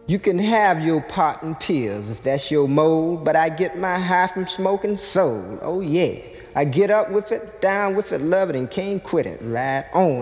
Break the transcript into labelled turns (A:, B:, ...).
A: You can have your pot and pills if that's your mode, but I get my high from smoking soul. Oh yeah, I get up with it, down with it, love it, and can't quit it. Right on.